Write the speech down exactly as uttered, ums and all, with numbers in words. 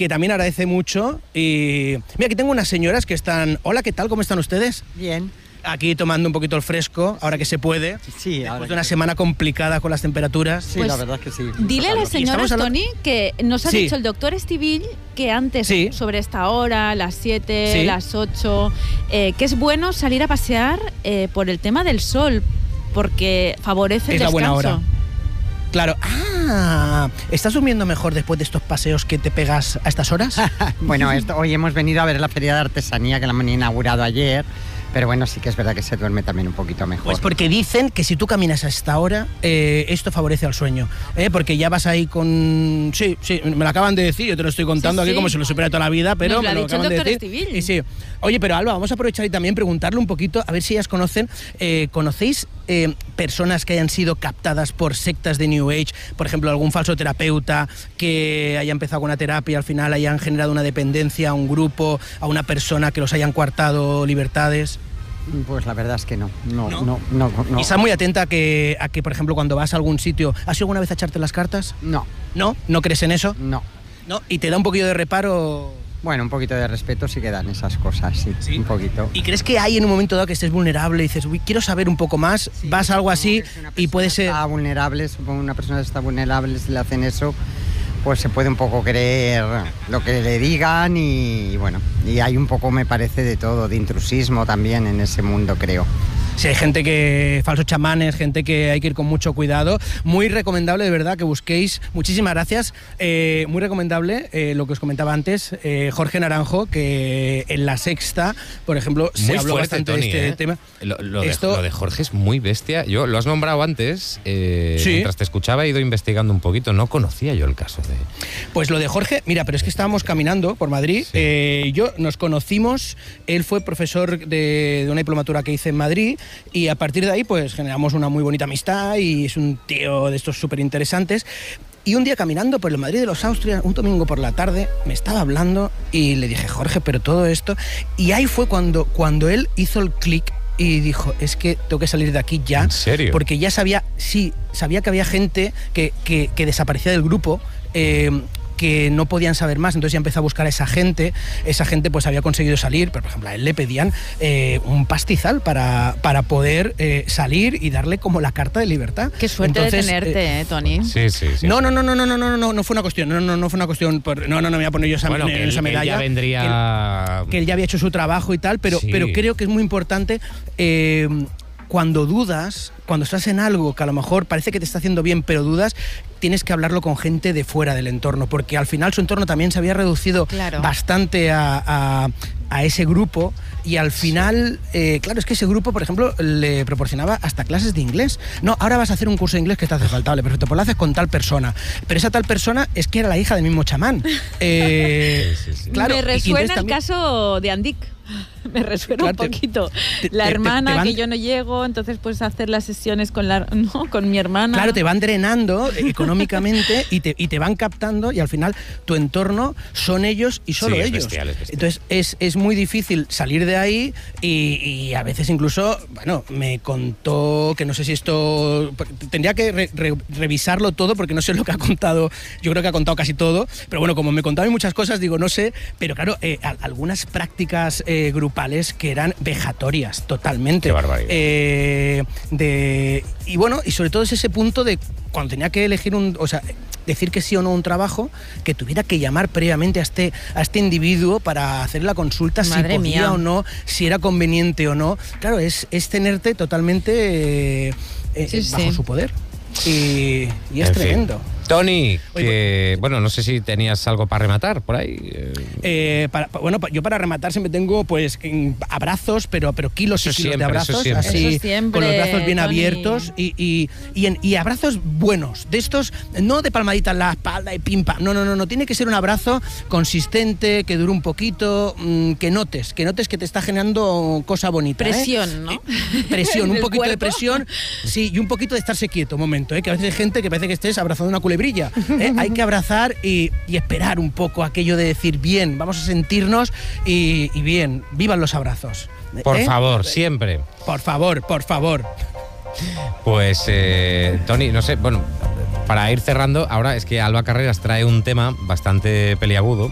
que también agradece mucho. Y mira, aquí tengo unas señoras que están... Hola, ¿qué tal? ¿Cómo están ustedes? Bien. Aquí tomando un poquito el fresco, ahora que se puede. Sí, después ahora de una que... semana complicada con las temperaturas. Sí, Pues, la verdad es que sí. Dile a las señoras, hablando... Toni, que nos ha sí. dicho el doctor Estivil que antes, sí. sobre esta hora, las siete, sí. las ocho, eh, que es bueno salir a pasear eh, por el tema del sol, porque favorece el es la descanso. buena hora. Claro. Ah, ¿estás durmiendo mejor después de estos paseos que te pegas a estas horas? Bueno, esto, hoy hemos venido a ver la feria de artesanía que la han inaugurado ayer, pero bueno, sí que es verdad que se duerme también un poquito mejor. Pues porque dicen que si tú caminas a esta hora, eh, esto favorece al sueño, ¿eh? Porque ya vas ahí con... Sí, sí, me lo acaban de decir, yo te lo estoy contando Sí, aquí sí. como si lo supiera toda la vida, pero Nos lo me ha lo dicho el acaban de doctor decir. Estivil. Y sí. Oye, pero Alba, vamos a aprovechar y también preguntarle un poquito, a ver si ellas conocen, eh, ¿conocéis eh, personas que hayan sido captadas por sectas de New Age? Por ejemplo, algún falso terapeuta que haya empezado con una terapia y al final hayan generado una dependencia a un grupo, a una persona que los hayan coartado libertades. Pues la verdad es que no, no, ¿No? no, no. no. Y estás muy atenta a que, a que, por ejemplo, cuando vas a algún sitio, ¿has ido alguna vez a echarte las cartas? No, ¿No? ¿No crees en eso? no. ¿No? ¿Y te da un poquillo de reparo? Bueno, un poquito de respeto sí que dan esas cosas, sí, ¿Sí? un poquito. ¿Y crees que hay en un momento dado que estés vulnerable y dices, uy, quiero saber un poco más, Sí, vas a algo así si una y puede persona ser... está vulnerable, supongo que una persona está vulnerable, si le hacen eso, pues se puede un poco creer lo que le digan y bueno, y hay un poco, me parece, de todo, de intrusismo también en ese mundo, creo. Sí, hay gente que, falsos chamanes, gente que hay que ir con mucho cuidado. Muy recomendable, de verdad, que busquéis. Muchísimas gracias. Eh, muy recomendable eh, lo que os comentaba antes, eh, Jorge Naranjo, que en La Sexta, por ejemplo, se muy habló fuerte, bastante Toni, de este ¿eh? tema. Lo, lo, Esto... de, lo de Jorge es muy bestia. Yo lo has nombrado antes, eh, sí. Mientras te escuchaba he ido investigando un poquito. No conocía yo el caso de... Pues lo de Jorge, mira, pero es que estábamos caminando por Madrid. Sí. Eh, yo nos conocimos, él fue profesor de, de una diplomatura que hice en Madrid y a partir de ahí pues generamos una muy bonita amistad y es un tío de estos súper interesantes. Y un día caminando por el Madrid de los Austrias, un domingo por la tarde, me estaba hablando y le dije, Jorge, pero todo esto... Y ahí fue cuando, cuando él hizo el clic y dijo, es que tengo que salir de aquí ya. ¿En serio? Porque ya sabía, sí, sabía que había gente que, que, que desaparecía del grupo, eh, que no podían saber más, entonces ya empezó a buscar a esa gente, esa gente pues había conseguido salir, pero por ejemplo a él le pedían eh, un pastizal para, para poder eh, salir y darle como la carta de libertad. Qué suerte entonces, de tenerte, eh, eh, Toni. Sí, sí, sí. No, no, no, no, no, no, no, no, no fue una cuestión, no, no, no fue una cuestión, por, no, no, no me voy a poner yo esa, Bueno, que él, esa medalla. que él ya vendría... Que él, que él ya había hecho su trabajo y tal, pero, Sí. pero creo que es muy importante eh, cuando dudas, cuando estás en algo que a lo mejor parece que te está haciendo bien, pero dudas, tienes que hablarlo con gente de fuera del entorno, porque al final su entorno también se había reducido Claro. bastante a, a, a ese grupo y al final, eh, claro, es que ese grupo, por ejemplo, le proporcionaba hasta clases de inglés. No, ahora vas a hacer un curso de inglés que te hace falta, vale, perfecto, pues lo haces con tal persona. Pero esa tal persona es que era la hija del mismo chamán. Eh, Sí, sí, sí. Claro, Me y- y resuena entonces el también- caso de Andic. Me resuena Claro, un te- poquito. te- la te- te- hermana, te van- que yo no llego, entonces puedes hacer las sesiones con, la, no, con mi hermana. Claro, te van drenando económicamente y te, y te van captando y al final tu entorno son ellos y solo Sí, es ellos. bestial, es bestial. Entonces es, es muy difícil salir de ahí y, y a veces incluso, bueno, me contó que no sé si esto... Tendría que re- re- revisarlo todo porque no sé lo que ha contado, yo creo que ha contado casi todo, pero bueno, como me contaba muchas cosas, digo, no sé, pero claro, eh, a- algunas prácticas eh, grupales que eran vejatorias totalmente. Qué barbaridad. Eh, de, y bueno, y sobre todo es ese punto de cuando tenía que elegir un, o sea, decir que sí o no a un trabajo, que tuviera que llamar previamente a este, a este individuo para hacer la consulta, Madre si podía mía. o no, si era conveniente o no. Claro, es, es tenerte totalmente eh, eh, Sí, bajo sí. su poder. Y, y es En fin. tremendo. Toni, Oye, que, bueno, no sé si tenías algo para rematar por ahí. eh. Eh, para, pa- bueno, pa- yo para rematar siempre tengo pues en abrazos, pero, pero kilos y Eso kilos de siempre, eso abrazos, siempre. así Eso siempre, con los brazos bien Toni. abiertos y, y, y, en- y abrazos buenos, de estos, no de palmaditas en la espalda y pim pam, no, no, no, no, tiene que ser un abrazo consistente, que dure un poquito, mmm, que notes, que notes que te está generando cosa bonita. ¿eh? Presión, ¿no? Eh, Presión, En un el poquito de cuerpo. presión, sí, y un poquito de estarse quieto, un momento, ¿eh? Que a veces hay gente que parece que estés abrazando una culebrilla, ¿eh? Hay que abrazar y, y esperar un poco aquello de decir, bien, vamos a sentirnos y, y bien, vivan los abrazos. Por ¿eh? favor, siempre. Por favor, por favor. Pues, eh, Toni, no sé, bueno, para ir cerrando, ahora es que Alba Carreras trae un tema bastante peliagudo.